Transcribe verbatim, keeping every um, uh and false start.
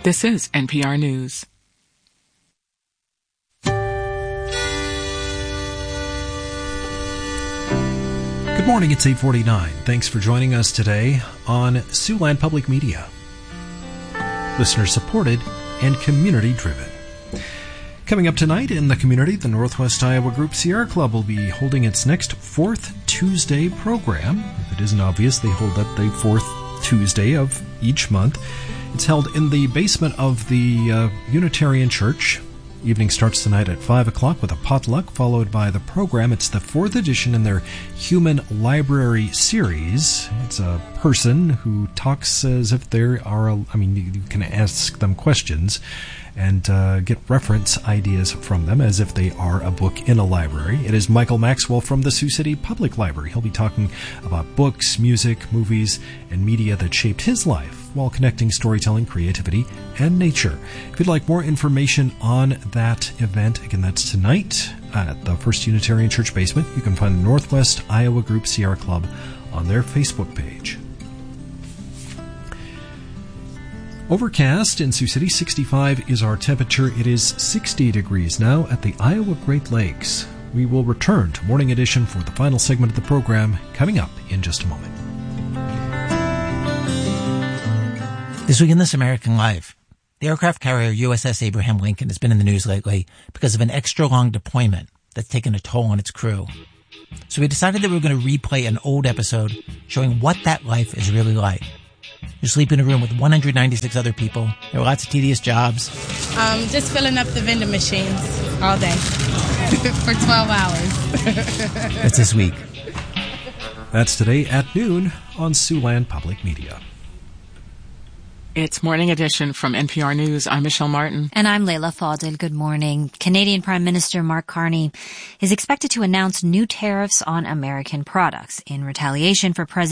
This is N P R News. Good morning, it's eight forty-nine. Thanks for joining us today on Siouxland Public Media. Listener-supported and community-driven. Coming up tonight in the community, the Northwest Iowa Group Sierra Club will be holding its next Fourth Tuesday program. If it isn't obvious, they hold that the fourth Tuesday of each month. It's held in the basement of the uh, Unitarian Church. Evening starts tonight at five o'clock with a potluck, followed by the program. It's the fourth edition in their Human Library series. It's a person who talks as if they are, a, I mean, you can ask them questions and uh, get reference ideas from them as if they are a book in a library. It is Michael Maxwell from the Sioux City Public Library. He'll be talking about books, music, movies, and media that shaped his life while connecting storytelling, creativity, and nature. If you'd like more information on that event, again, that's tonight at the First Unitarian Church basement. You can find the Northwest Iowa Group Sierra Club on their Facebook page. Overcast in Sioux City, sixty-five is our temperature. It is sixty degrees now at the Iowa Great Lakes. We will return to Morning Edition for the final segment of the program coming up in just a moment. This week in This American Life, the aircraft carrier U S S Abraham Lincoln has been in the news lately because of an extra-long deployment that's taken a toll on its crew. So we decided that we were going to replay an old episode showing what that life is really like. You sleep in a room with one hundred ninety-six other people. There are lots of tedious jobs. Um, just filling up the vending machines all day for twelve hours. That's this week. That's today at noon on Siouxland Public Media. It's Morning Edition from N P R News. I'm Michelle Martin. And I'm Layla Fadel. Good morning. Canadian Prime Minister Mark Carney is expected to announce new tariffs on American products in retaliation for President